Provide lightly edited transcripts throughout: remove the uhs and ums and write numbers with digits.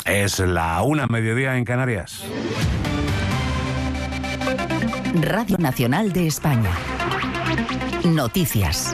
Es la 1:00 en Canarias. Radio Nacional de España. Noticias.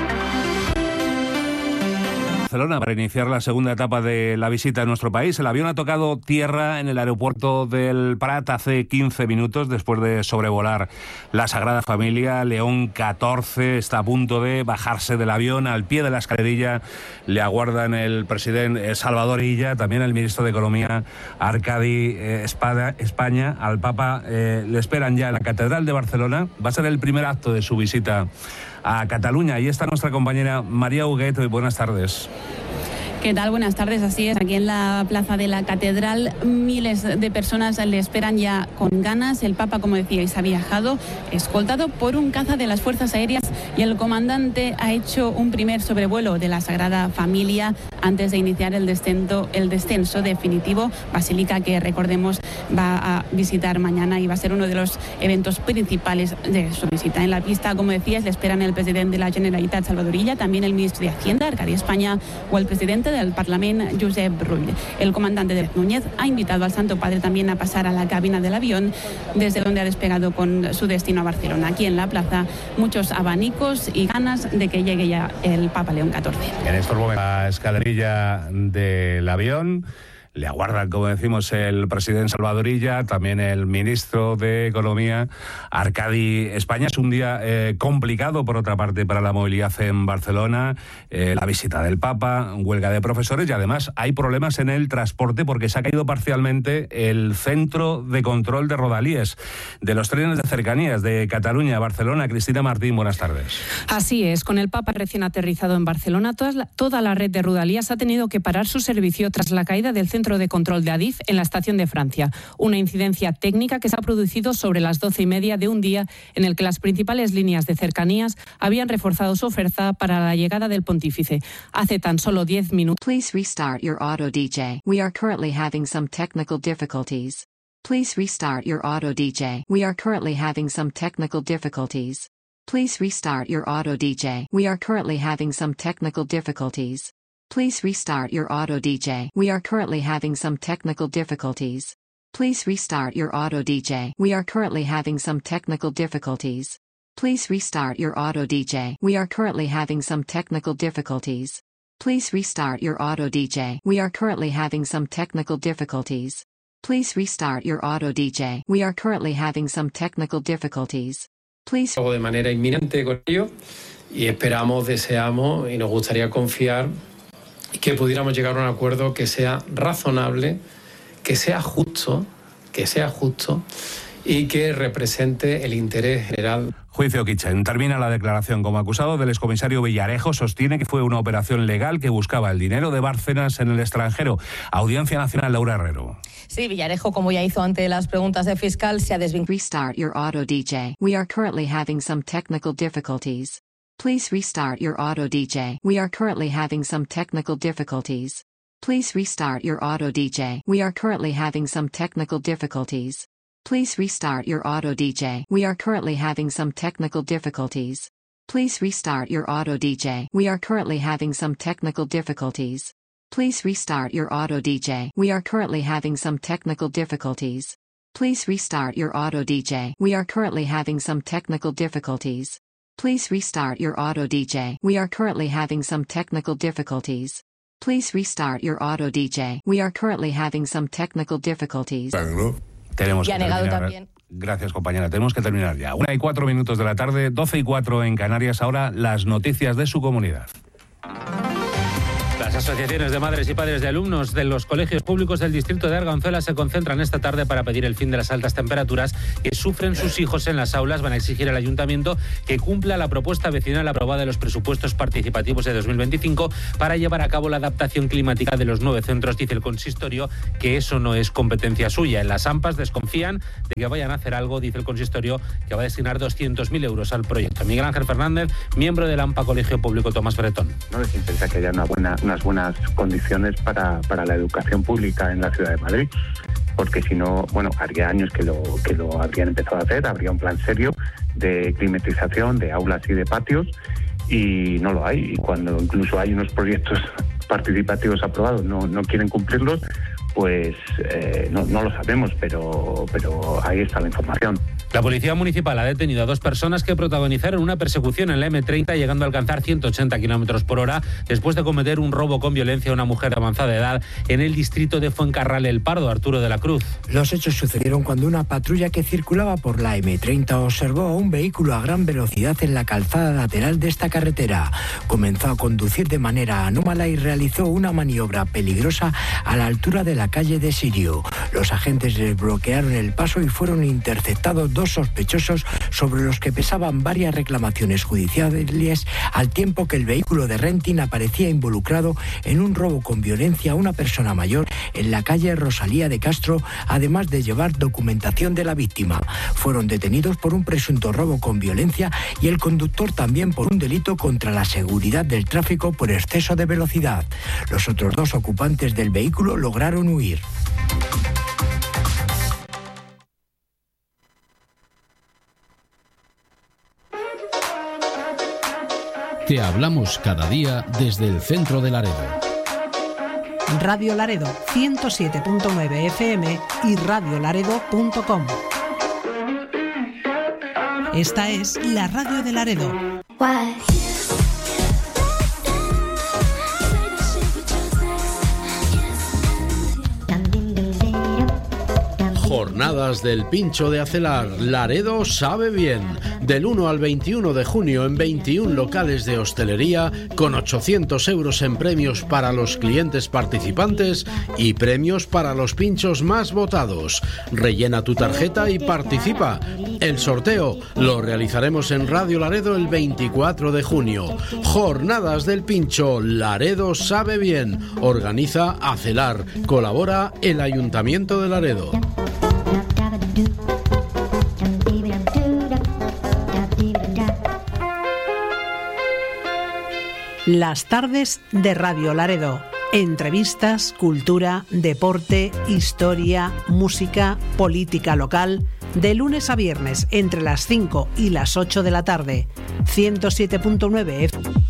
Barcelona para iniciar la segunda etapa de la visita a nuestro país. El avión ha tocado tierra en el aeropuerto del Prat hace 15 minutos después de sobrevolar la Sagrada Familia. León XIV está a punto de bajarse del avión. Al pie de la escalerilla le aguardan el presidente Salvador Illa, también el ministro de Economía Arcadi España. Al Papa le esperan ya en la Catedral de Barcelona. Va a ser el primer acto de su visita a Cataluña. Ahí está nuestra compañera María Huguet. Buenas tardes. ¿Qué tal? Buenas tardes. Así es, aquí en la plaza de la Catedral miles de personas le esperan ya con ganas. El Papa, como decíais, ha viajado escoltado por un caza de las Fuerzas Aéreas y el comandante ha hecho un primer sobrevuelo de la Sagrada Familia antes de iniciar el descenso definitivo. Basílica que, recordemos, va a visitar mañana y va a ser uno de los eventos principales de su visita. En la pista, como decías, le esperan el presidente de la Generalitat, Salvador Illa, también el ministro de Hacienda, Arcadi España, o el presidente del Parlamento, Josep Rull. El comandante de Núñez ha invitado al Santo Padre también a pasar a la cabina del avión, desde donde ha despegado con su destino a Barcelona. Aquí en la plaza, muchos abanicos y ganas de que llegue ya el Papa León XIV. En estos momentos, la escalerilla del avión le aguardan, como decimos, el presidente Salvador Illa, también el ministro de Economía, Arcadi España. Es un día complicado, por otra parte, para la movilidad en Barcelona, la visita del Papa, huelga de profesores y además hay problemas en el transporte porque se ha caído parcialmente el centro de control de rodalíes de los trenes de cercanías de Cataluña a Barcelona. Cristina Martín, buenas tardes. Así es, con el Papa recién aterrizado en Barcelona, toda la red de rodalías ha tenido que parar su servicio tras la caída del centro de control de Adif en la estación de Francia. Una incidencia técnica que se ha producido sobre las 12:30 de un día en el que las principales líneas de cercanías habían reforzado su oferta para la llegada del pontífice. Hace tan solo 10 minutos. Please restart your auto DJ. We are currently having some technical difficulties. Please restart your auto DJ. We are currently having some technical difficulties. Please restart your auto DJ. We are currently having some technical difficulties. Please restart your auto DJ. We are currently having some technical difficulties. Please restart your auto DJ. We are currently having some technical difficulties. Please restart your auto DJ. We are currently having some technical difficulties. Please restart your auto DJ. We are currently having some technical difficulties. Please restart your auto DJ. We are currently having some technical difficulties. Please. De manera inminente con ello y deseamos y nos gustaría confiar que pudiéramos llegar a un acuerdo que sea razonable, que sea justo y que represente el interés general. Juicio Kitchen. Termina la declaración. Como acusado del excomisario Villarejo, sostiene que fue una operación legal que buscaba el dinero de Bárcenas en el extranjero. Audiencia Nacional, Laura Herrero. Sí, Villarejo, como ya hizo ante las preguntas del fiscal, se ha desvinculado. Restart your auto DJ. We are currently having some technical difficulties. Please restart your auto DJ. We are currently having some technical difficulties. Please restart your auto DJ. We are currently having some technical difficulties. Please restart your auto DJ. We are currently having some technical difficulties. Please restart your auto DJ. We are currently having some technical difficulties. Please restart your auto DJ. We are currently having some technical difficulties. Please restart your auto DJ. We are currently having some technical difficulties. Please restart your auto DJ. We are currently having some technical difficulties. Please restart your auto DJ. We are currently having some technical difficulties. Tenemos y ha negado también. Gracias, compañera. Tenemos que terminar ya. 1:04 de la tarde, 12:04 en Canarias. Ahora las noticias de su comunidad. Las asociaciones de madres y padres de alumnos de los colegios públicos del distrito de Arganzuela se concentran esta tarde para pedir el fin de las altas temperaturas que sufren sus hijos en las aulas. Van a exigir al ayuntamiento que cumpla la propuesta vecinal aprobada en los presupuestos participativos de 2025 para llevar a cabo la adaptación climática de los 9 centros. Dice el consistorio que eso no es competencia suya. En las AMPAs desconfían de que vayan a hacer algo. Dice el consistorio que va a destinar 200.000 euros al proyecto. Miguel Ángel Fernández, miembro del AMPA Colegio Público Tomás Bretón. No les interesa que haya unas buenas condiciones para la educación pública en la ciudad de Madrid, porque si no, haría años que lo habrían empezado a hacer. Habría un plan serio de climatización de aulas y de patios y no lo hay. Y cuando incluso hay unos proyectos participativos aprobados, no quieren cumplirlos, pues no lo sabemos, pero ahí está la información. La Policía Municipal ha detenido a 2 personas que protagonizaron una persecución en la M30 llegando a alcanzar 180 kilómetros por hora después de cometer un robo con violencia a una mujer de avanzada edad en el distrito de Fuencarral El Pardo. Arturo de la Cruz. Los hechos sucedieron cuando una patrulla que circulaba por la M30 observó a un vehículo a gran velocidad en la calzada lateral de esta carretera. Comenzó a conducir de manera anómala y realizó una maniobra peligrosa a la altura de la calle de Sirio. Los agentes les bloquearon el paso y fueron interceptados 2 sospechosos sobre los que pesaban varias reclamaciones judiciales, al tiempo que el vehículo de renting aparecía involucrado en un robo con violencia a una persona mayor en la calle Rosalía de Castro, además de llevar documentación de la víctima. Fueron detenidos por un presunto robo con violencia y el conductor también por un delito contra la seguridad del tráfico por exceso de velocidad. Los otros 2 ocupantes del vehículo lograron huir. Te hablamos cada día desde el centro de Laredo. Radio Laredo 107.9 FM y radiolaredo.com. Esta es la radio de Laredo. Jornadas del Pincho de Acelar. Laredo sabe bien. Del 1 al 21 de junio en 21 locales de hostelería, con 800 euros en premios para los clientes participantes y premios para los pinchos más votados. Rellena tu tarjeta y participa. El sorteo lo realizaremos en Radio Laredo el 24 de junio. Jornadas del Pincho. Laredo sabe bien. Organiza Acelar. Colabora el Ayuntamiento de Laredo. Las tardes de Radio Laredo. Entrevistas, cultura, deporte, historia, música, política local. De lunes a viernes entre las 5 y las 8 de la tarde. 107.9 FM.